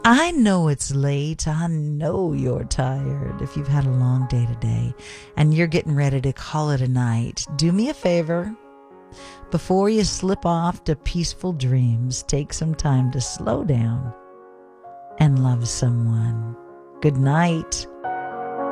I know it's late. I know you're tired. If you've had a long day today and you're getting ready to call it a night, do me a favor. Before you slip off to peaceful dreams, take some time to slow down and love someone. Good night.